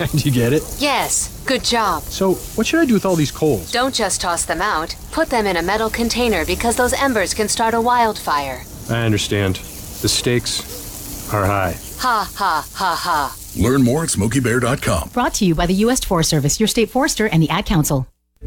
Do you get it? Yes, good job. So, what should I do with all these coals? Don't just toss them out. Put them in a metal container because those embers can start a wildfire. I understand. The stakes are high. Ha, ha, ha, ha. Learn more at SmokeyBear.com. Brought to you by the U.S. Forest Service, your state forester, and the Ad Council.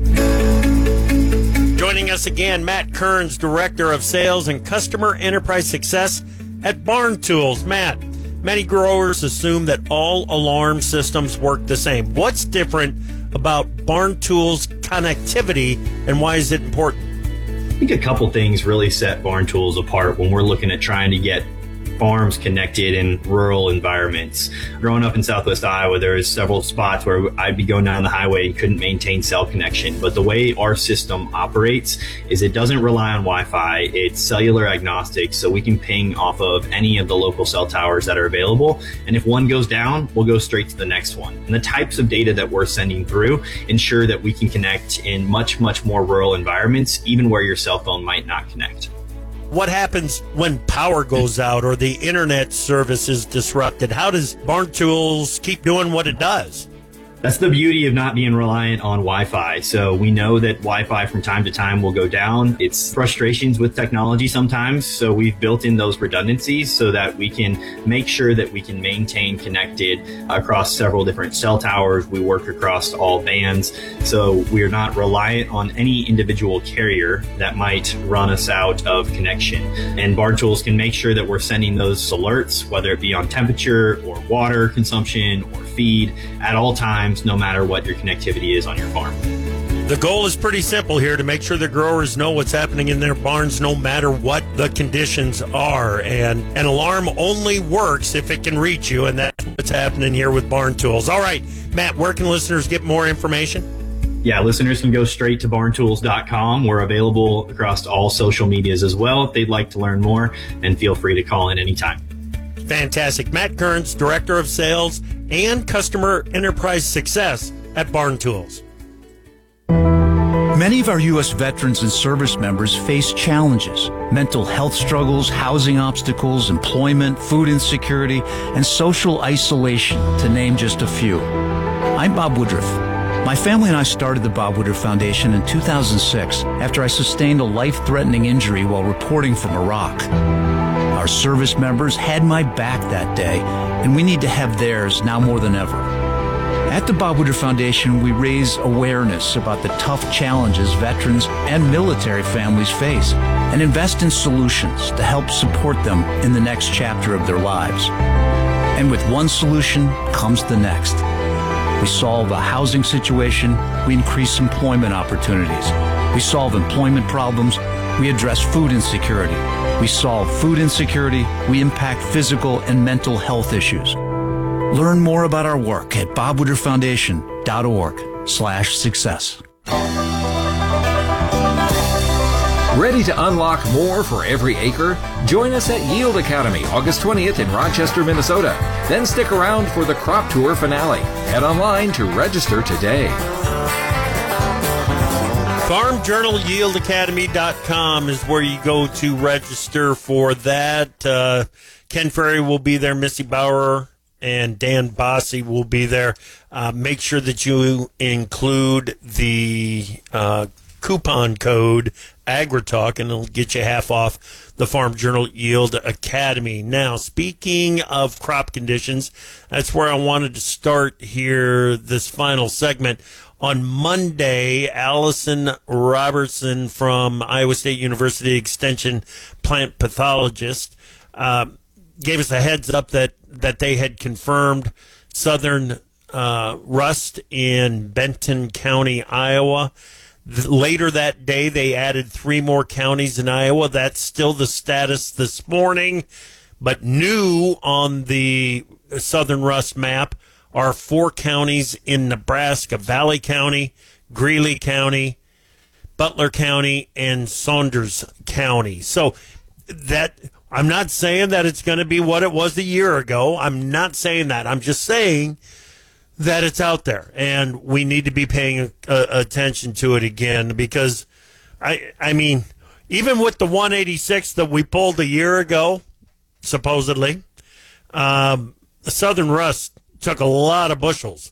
Joining us again, Matt Kearns, Director of Sales and Customer Enterprise Success at Barn Tools. Matt, many growers assume that all alarm systems work the same. What's different about Barn Tools connectivity, and why is it important? I think a couple things really set Barn Tools apart when we're looking at trying to get farms connected in rural environments. Growing up in Southwest Iowa, there was several spots where I'd be going down the highway and couldn't maintain cell connection. But the way our system operates is it doesn't rely on Wi-Fi. It's cellular agnostic, so we can ping off of any of the local cell towers that are available. And if one goes down, we'll go straight to the next one. And the types of data that we're sending through ensure that we can connect in much, much more rural environments, even where your cell phone might not connect. What happens when power goes out or the internet service is disrupted? How does Barn Tools keep doing what it does? That's the beauty of not being reliant on Wi-Fi. So we know that Wi-Fi from time to time will go down. It's frustrations with technology sometimes. So we've built in those redundancies so that we can make sure that we can maintain connected across several different cell towers. We work across all bands. So we're not reliant on any individual carrier that might run us out of connection. And Barn Tools can make sure that we're sending those alerts, whether it be on temperature or water consumption or feed, at all times, no matter what your connectivity is on your farm. The goal is pretty simple here, to make sure the growers know what's happening in their barns no matter what the conditions are. And an alarm only works if it can reach you, and that's what's happening here with Barn Tools. All right, Matt, where can listeners get more information? Yeah, listeners can go straight to barntools.com. We're available across all social medias as well if they'd like to learn more, and feel free to call in anytime. Fantastic. Matt Kearns, Director of Sales and Customer Enterprise Success at Barn Tools. Many of our U.S. veterans and service members face challenges: mental health struggles, housing obstacles, employment, food insecurity, and social isolation, to name just a few. I'm Bob Woodruff. My family and I started the Bob Woodruff Foundation in 2006 after I sustained a life-threatening injury while reporting from Iraq. Our service members had my back that day, and we need to have theirs now more than ever. At the Bob Woodruff Foundation, we raise awareness about the tough challenges veterans and military families face and invest in solutions to help support them in the next chapter of their lives. And with one solution comes the next. We solve a housing situation, we increase employment opportunities. We solve employment problems, we address food insecurity. We solve food insecurity, we impact physical and mental health issues. Learn more about our work at bobwoodrufffoundation.org/success. Ready to unlock more for every acre? Join us at Yield Academy August 20th in Rochester, Minnesota. Then stick around for the Crop Tour finale. Head online to register today. FarmJournalYieldAcademy.com is where you go to register for that. Ken Ferry will be there. Missy Bauer and Dan Bossy will be there. Make sure that you include the coupon code AgriTalk, and it'll get you half off the Farm Journal Yield Academy. Now, speaking of crop conditions, that's where I wanted to start here, this final segment. On Monday, Allison Robertson from Iowa State University Extension plant pathologist gave us a heads up that they had confirmed southern rust in Benton County, Iowa. Later that day, they added 3 more counties in Iowa. That's still the status this morning. But new on the southern rust map are 4 counties in Nebraska: Valley County, Greeley County, Butler County, and Saunders County. So that, I'm not saying that it's going to be what it was a year ago. I'm not saying that. I'm just saying that it's out there, and we need to be paying attention to it again, because I mean, even with the 186 that we pulled a year ago, supposedly, the southern rust took a lot of bushels